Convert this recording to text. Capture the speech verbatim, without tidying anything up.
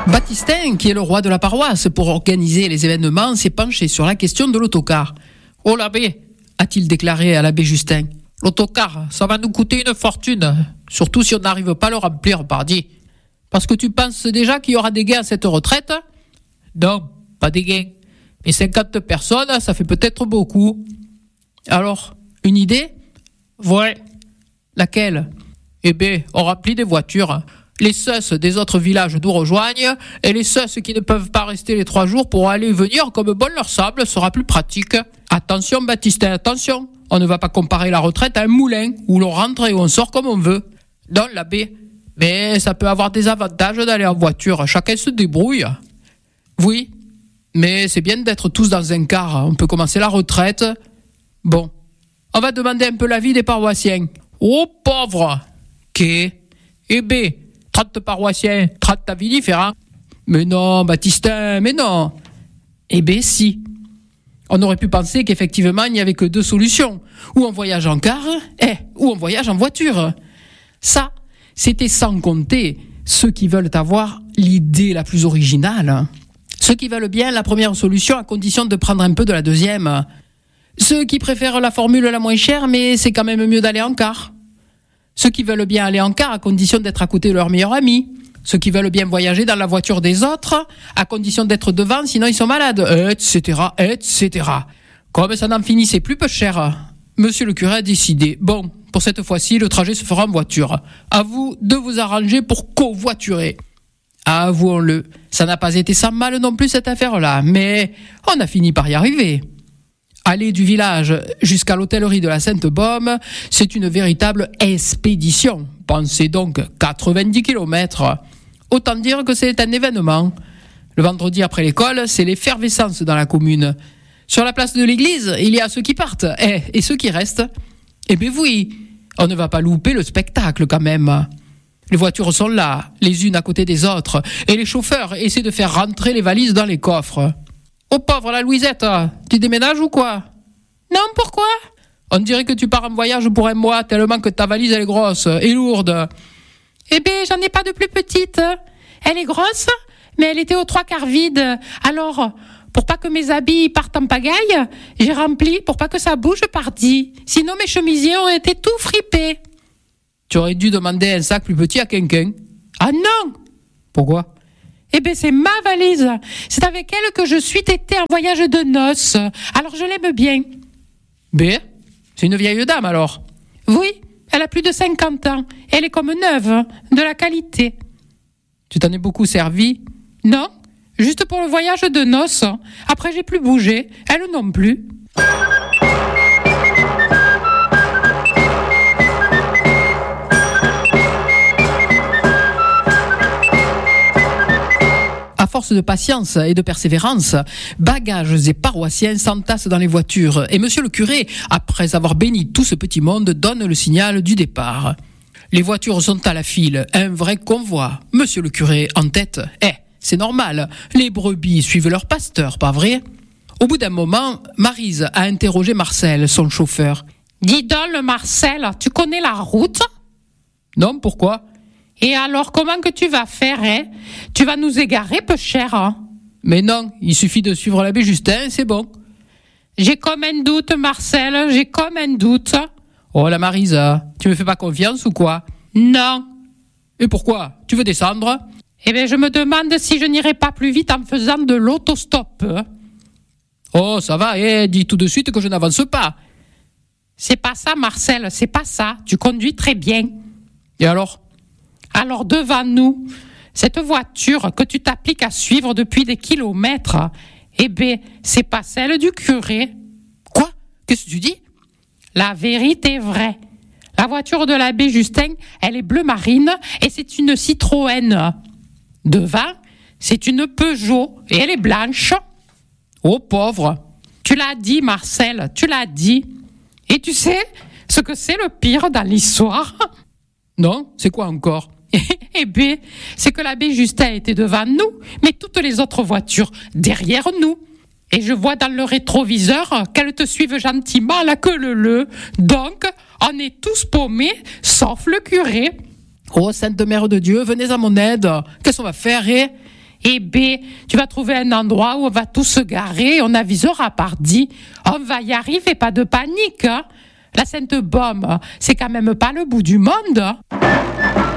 Baptistin, qui est le roi de la paroisse pour organiser les événements, s'est penché sur la question de l'autocar. « Oh l'abbé !» a-t-il déclaré à l'abbé Justin. « L'autocar, ça va nous coûter une fortune, surtout si on n'arrive pas à le remplir, pardi. Parce que tu penses déjà qu'il y aura des gains à cette retraite ? Non, pas des gains. Mais cinquante personnes, ça fait peut-être beaucoup. Alors, une idée ? Ouais. Laquelle ? Eh bien, on remplit des voitures. Les S U S des autres villages nous rejoignent, et les S U S qui ne peuvent pas rester les trois jours pour aller et venir comme bon leur semble sera plus pratique. Attention, Baptistin, attention. On ne va pas comparer la retraite à un moulin où l'on rentre et on sort comme on veut. Non, l'abbé. Mais ça peut avoir des avantages d'aller en voiture. Chacun se débrouille. Oui, mais c'est bien d'être tous dans un car. On peut commencer la retraite. Bon, on va demander un peu l'avis des paroissiens. Oh, pauvre. Qu'est ? Eh bien, trente paroissiens, trente avis différents. Mais non, Baptistin, mais non. Eh bien, si. On aurait pu penser qu'effectivement, il n'y avait que deux solutions. Ou on voyage en car, eh, ou on voyage en voiture. Ça, c'était sans compter ceux qui veulent avoir l'idée la plus originale. Ceux qui veulent bien la première solution à condition de prendre un peu de la deuxième. Ceux qui préfèrent la formule la moins chère, mais c'est quand même mieux d'aller en car. Ceux qui veulent bien aller en car à condition d'être à côté de leur meilleur ami. Ceux qui veulent bien voyager dans la voiture des autres à condition d'être devant, sinon ils sont malades, et cetera, et cetera. Comme ça n'en finissait plus peu cher, monsieur le curé a décidé. Bon, pour cette fois-ci, le trajet se fera en voiture. À vous de vous arranger pour covoiturer. Avouons-le, ça n'a pas été sans mal non plus cette affaire-là, mais on a fini par y arriver. Aller du village jusqu'à l'hôtellerie de la Sainte-Baume, c'est une véritable expédition. Pensez donc quatre-vingt-dix kilomètres. Autant dire que c'est un événement. Le vendredi après l'école, c'est l'effervescence dans la commune. Sur la place de l'église, il y a ceux qui partent, et, et ceux qui restent. Eh bien oui, on ne va pas louper le spectacle quand même. Les voitures sont là, les unes à côté des autres, et les chauffeurs essaient de faire rentrer les valises dans les coffres. Oh pauvre la Louisette, tu déménages ou quoi ? Non, pourquoi ? On dirait que tu pars en voyage pour un mois, tellement que ta valise elle est grosse et lourde. Eh bien, j'en ai pas de plus petite. Elle est grosse, mais elle était aux trois quarts vide. Alors, pour pas que mes habits partent en pagaille, j'ai rempli pour pas que ça bouge pardi. Sinon, mes chemisiers ont été tout fripés. Tu aurais dû demander un sac plus petit à quelqu'un. Ah non ! Pourquoi ? Eh bien, c'est ma valise. C'est avec elle que je suis tétée en voyage de noces. Alors, je l'aime bien. Ben, c'est une vieille dame, alors ? Oui, elle a plus de cinquante ans. Elle est comme neuve, de la qualité. Tu t'en es beaucoup servi ? Non, juste pour le voyage de noces. Après, j'ai plus bougé. Elle non plus. À force de patience et de persévérance, bagages et paroissiens s'entassent dans les voitures et monsieur le curé, après avoir béni tout ce petit monde, donne le signal du départ. Les voitures sont à la file, un vrai convoi. Monsieur le curé en tête. Eh, c'est normal, les brebis suivent leur pasteur, pas vrai ? Au bout d'un moment, Maryse a interrogé Marcel, son chauffeur. « Dis donc, le Marcel, tu connais la route ?»« Non, pourquoi ?»« Et alors, comment que tu vas faire, hein ? Tu vas nous égarer, peu cher, hein ?»« Mais non, il suffit de suivre l'abbé Justin, c'est bon. »« J'ai comme un doute, Marcel, j'ai comme un doute. »« Oh, la Marisa, tu me fais pas confiance ou quoi ? »« Non. »« Et pourquoi ? Tu veux descendre ? » ?»« Eh bien, je me demande si je n'irai pas plus vite en faisant de l'autostop. »« Oh, ça va, eh, dis tout de suite que je n'avance pas. »« C'est pas ça, Marcel, c'est pas ça. Tu conduis très bien. »« Et alors ? » Alors devant nous, cette voiture que tu t'appliques à suivre depuis des kilomètres, eh bien, c'est pas celle du curé. Quoi ? Qu'est-ce que tu dis ? La vérité est vraie. La voiture de l'abbé Justin, elle est bleu marine et c'est une Citroën. Devant, c'est une Peugeot et elle est blanche. Oh pauvre ! Tu l'as dit, Marcel, tu l'as dit. Et tu sais ce que c'est le pire dans l'histoire ? Non, c'est quoi encore ? Eh bien, c'est que l'abbé Justin était devant nous, mais toutes les autres voitures derrière nous. Et je vois dans le rétroviseur qu'elles te suivent gentiment à la queue leu-leu. Donc, on est tous paumés, sauf le curé. Oh, Sainte Mère de Dieu, venez à mon aide. Qu'est-ce qu'on va faire, eh ? Eh ben, tu vas trouver un endroit où on va tous se garer, on avisera pardi. On va y arriver, pas de panique. Hein. La Sainte-Baume, c'est quand même pas le bout du monde.